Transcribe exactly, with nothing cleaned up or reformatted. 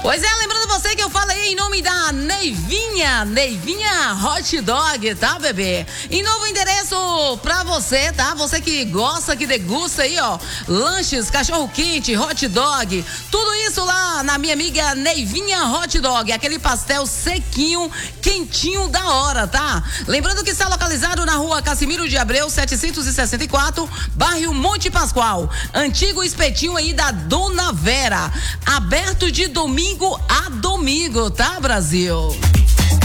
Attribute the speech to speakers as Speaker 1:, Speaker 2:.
Speaker 1: Pois é, lembrando você que eu falei em nome da Neivinha, Neivinha Hot Dog, tá, bebê? Em novo endereço pra você, tá? Você que gosta, que degusta aí, ó, lanches, cachorro quente, hot dog, tudo isso lá na minha amiga Neivinha Hot Dog, aquele pastel sequinho, quentinho da hora, tá? Lembrando que está localizado na rua Cassimiro de Abreu, setecentos e sessenta e quatro, bairro Monte Pascoal, antigo espetinho aí da Dona Vera, aberto de domingo a domingo, tá, Brasil?